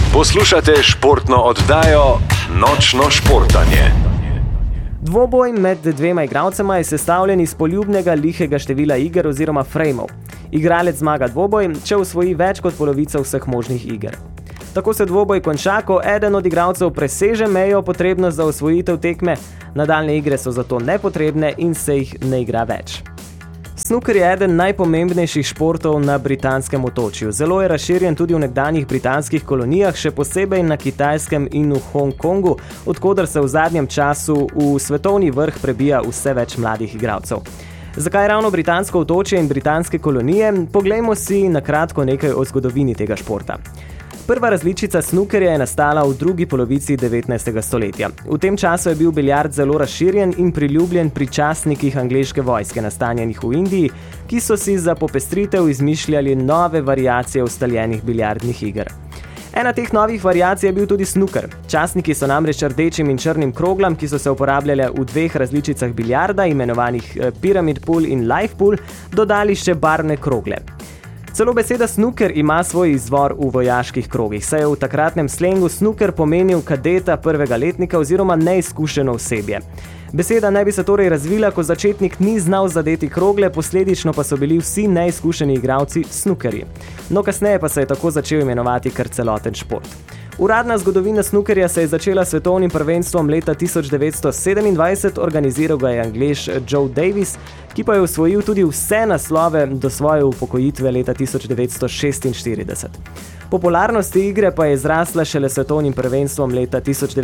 Poslušate športno oddajo Nočno športanje. Dvoboj med dvema igralcema je sestavljen iz poljubnega lihega števila iger oziroma frejmov. Igralec zmaga dvoboj, če osvoji več kot polovico vseh možnih iger. Tako se dvoboj konča, ko eden od igralcev preseže mejo potrebno za osvojitev tekme, nadaljne igre so zato nepotrebne in se jih ne igra več. Snooker je eden najpomembnejših športov na britanskem otočju. Zelo je razširjen tudi v nekdanjih britanskih kolonijah, še posebej na Kitajskem in v Hongkongu, odkoder se v zadnjem času v svetovni vrh prebija vse več mladih igralcev. Zakaj ravno britansko otočje in britanske kolonije? Poglejmo si na kratko nekaj o zgodovini tega športa. Prva različica snookerja je nastala v drugi polovici 19. stoletja. V tem času je bil biljard zelo razširjen in priljubljen pri častnikih angleške vojske, nastanjenih v Indiji, ki so si za popestritev izmišljali nove variacije ustaljenih biljardnih iger. Ena teh novih variacij je bil tudi snooker. Častniki so namreč rdečim in črnim kroglam, ki so se uporabljale v dveh različicah biljarda, imenovanih pyramid pool in live pool, dodali še barvne krogle. Celo beseda snooker ima svoj izvor v vojaških krogih, saj je v takratnem slengu snooker pomenil kadeta prvega letnika oziroma neizkušeno osebje. Beseda naj bi se torej razvila, ko začetnik ni znal zadeti krogle, posledično pa so bili vsi neizkušeni igralci snookerji. No, kasneje pa se je tako začel imenovati kar celoten šport. Uradna zgodovina snookerja se je začela s svetovnim prvenstvom leta 1927, organiziral ga je Anglež Joe Davis, ki pa je osvojil tudi vse naslove do svoje upokojitve leta 1946. Popularnost igre pa je zrasla šele svetovnim prvenstvom leta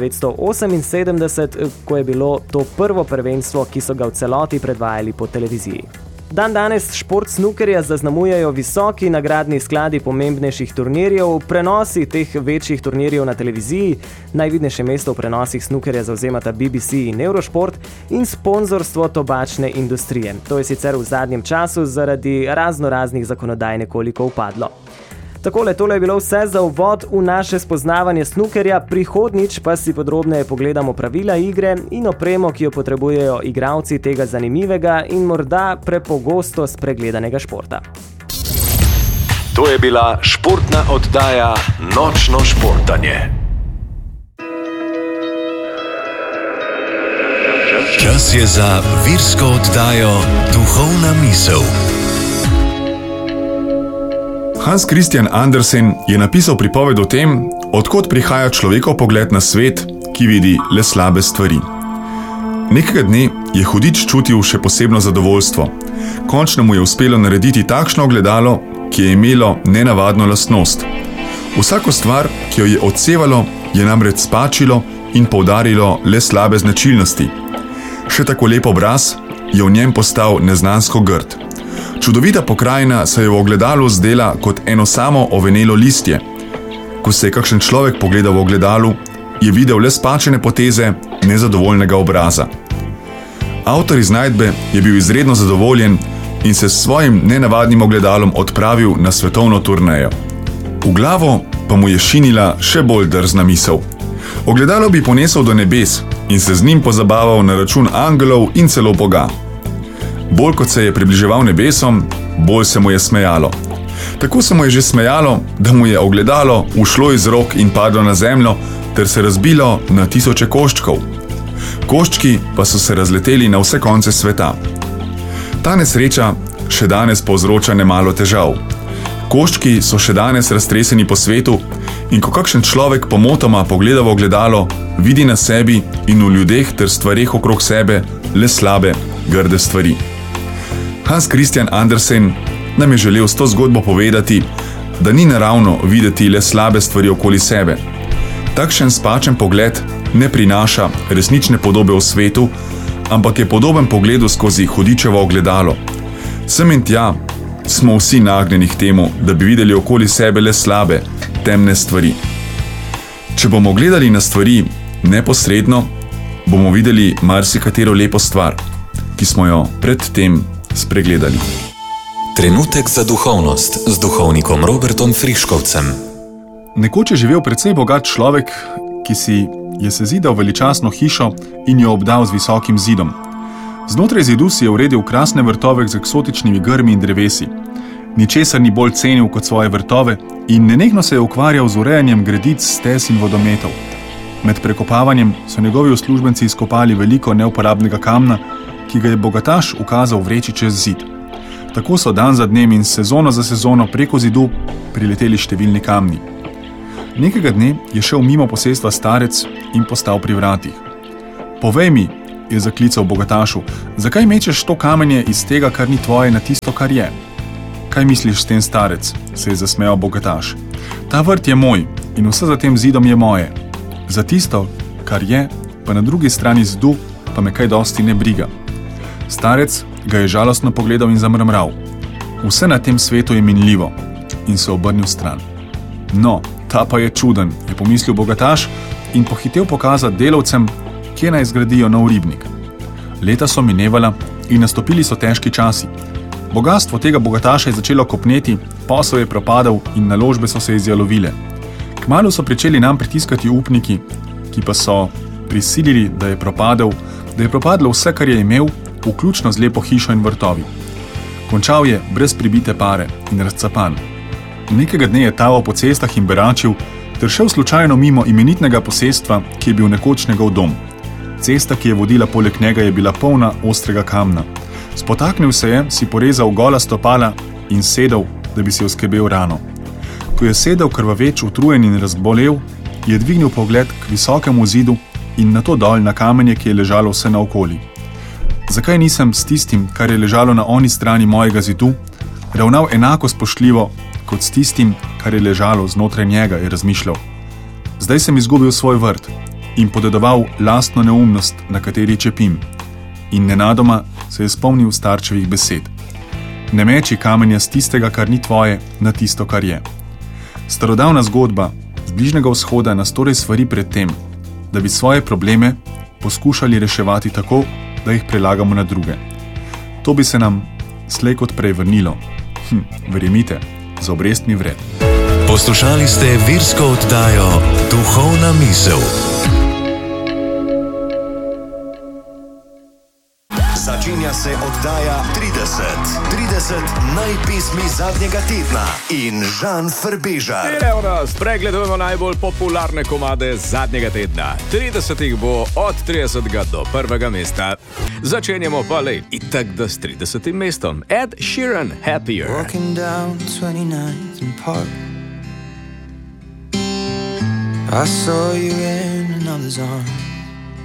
1978, ko je bilo to prvo prvenstvo, ki so ga v celoti predvajali po televiziji. Danes šport snookerja zaznamujejo visoki nagradni skladi pomembnejših turnirjev, prenosi teh večjih turnirjev na televiziji, najvidnejše mesto v prenosih snookerja zavzemata BBC in Eurosport in sponzorstvo tobačne industrije. To je sicer v zadnjem času zaradi raznoraznih zakonodaj nekoliko upadlo. Tole je bilo vse za uvod v naše spoznavanje snookerja, prihodnjič pa si podrobneje pogledamo pravila igre in opremo, ki jo potrebujejo igralci tega zanimivega in morda prepogosto spregledanega športa. To je bila športna oddaja Nočno športanje. Čas je za virsko oddajo Duhovna misel. Hans Christian Andersen je napisal pripoved o tem, odkot prihaja človekov pogled na svet, ki vidi le slabe stvari. Nekega dne je hudič čutil še posebno zadovoljstvo. Končno mu je uspelo narediti takšno ogledalo, ki je imelo nenavadno lastnost. Vsako stvar, ki jo je odsevalo, je namreč spačilo in poudarilo le slabe značilnosti. Še tako lep obraz je v njem postal neznansko grd. Čudovita pokrajina se je v ogledalu zdela kot eno samo ovenelo listje. Ko se je kakšen človek pogledal v ogledalu, je videl le spačene poteze nezadovoljnega obraza. Avtor iznajdbe je bil izredno zadovoljen in se s svojim nenavadnim ogledalom odpravil na svetovno turnejo. V glavo pa mu je šinila še bolj drzna misel. Ogledalo bi ponesel do nebes in se z njim pozabaval na račun angelov in celo Boga. Bolj kot se je približeval nebesom, bolj se mu je smejalo. Tako se mu je že smejalo, da mu je ogledalo ušlo iz rok in padlo na zemljo, ter se razbilo na tisoče koščkov. Koščki pa so se razleteli na vse konce sveta. Ta nesreča še danes povzroča nemalo težav. Koščki so še danes raztreseni po svetu in ko kakšen človek pomotoma pogleda v ogledalo, vidi na sebi in v ljudeh ter stvareh okrog sebe le slabe, grde stvari. Hans Christian Andersen nam je želel s to zgodbo povedati, da ni naravno videti le slabe stvari okoli sebe. Takšen spačen pogled ne prinaša resnične podobe v svetu, ampak je podoben pogledu skozi hudičevo ogledalo. Sem in tja smo vsi nagnjeni k temu, da bi videli okoli sebe le slabe, temne stvari. Če bomo gledali na stvari neposredno, bomo videli marsikatero lepo stvar, ki smo jo predtem spregledali. Trenutek za duhovnost z duhovnikom Robertom Friškovcem. Nekoč je živel precej bogat človek, ki si je sezidal veličastno hišo in jo obdal z visokim zidom. Znotraj zidu si je uredil krasne vrtove z eksotičnimi grmi in drevesi. Ničesar ni bolj cenil kot svoje vrtove in nenehno se je ukvarjal z urejanjem gredic, stez in vodometov. Med prekopavanjem so njegovi uslužbenci izkopali veliko neuporabnega kamna, ki ga je bogataš ukazal vreči čez zid. Tako so dan za dnem in sezono za sezono preko zidu prileteli številni kamni. Nekega dne je šel mimo posestva starec in postal pri vratih. Povej mi, je zaklical bogatašu, zakaj mečeš to kamenje iz tega, kar ni tvoje, na tisto, kar je? Kaj misliš s tem, starec? Se je zasmejal bogataš. Ta vrt je moj in vse za tem zidom je moje. Za tisto, kar je, pa na drugi strani zidu, pa me kaj dosti ne briga. Starec ga je žalostno pogledal in zamrmral. Vse na tem svetu je minljivo in se obrnil stran. No, ta pa je čuden, je pomislil bogataš in pohitel pokazati delavcem, kje naj zgradijo nov ribnik. Leta so minevala in nastopili so težki časi. Bogastvo tega bogataša je začelo kopneti, posel je propadal in naložbe so se izjalovile. Kmalu so pričeli nam pritiskati upniki, ki pa so prisilili, da je propadlo vse, kar je imel, vključno z lepo hišo in vrtovi. Končal je brez pribite pare in razcapan. Nekega dne je taval po cestah in beračil ter šel slučajno mimo imenitnega posestva, ki je bil nekoč njegov dom. Cesta, ki je vodila poleg njega, je bila polna ostrega kamna. Spotaknil se je, si porezal gola stopala in sedel, da bi si oskrbel rano. Ko je sedel krvaveč, utrujen in razbolel, je dvignil pogled k visokemu zidu in nato dol na kamenje, ki je ležalo vse naokoli. Zakaj nisem s tistim, kar je ležalo na oni strani mojega zidu, ravnal enako spoštljivo kot s tistim, kar je ležalo znotraj njega, je razmišljal. Zdaj sem izgubil svoj vrt in podedoval lastno neumnost, na kateri čepim. In nenadoma se je spomnil starčevih besed. Ne meči kamenja z tistega, kar ni tvoje, na tisto, kar je. Starodavna zgodba z Bližnjega vzhoda nas torej svari pred tem, da bi svoje probleme poskušali reševati tako, da jih prelagamo na druge. To bi se nam slej kot prej vrnilo. Verjemite, za obrestmi vred. Poslušali ste virsko oddajo Duhovna misel. Začenja se oddaja 30 najpesmi zadnjega tedna in Žan Frbežar. Evo nas, pregledujemo najbolj popularne komade zadnjega tedna. 30 jih bo od 30. do 1. mesta. Začenjamo pa lej itak da s 30. mestom. Ed Sheeran, Happier. Walking down 29th and Park, I saw you in another's arms.